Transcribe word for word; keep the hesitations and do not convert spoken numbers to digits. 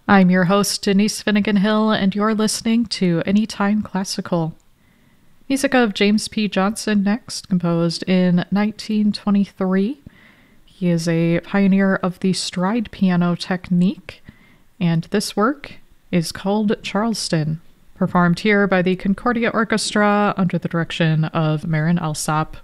I'm your host, Denise Finnegan Hill, and you're listening to Anytime Classical. Music of James P. Johnson next, composed in nineteen twenty-three. He is a pioneer of the stride piano technique, and this work is called Charleston, performed here by the Concordia Orchestra under the direction of Marin Alsop.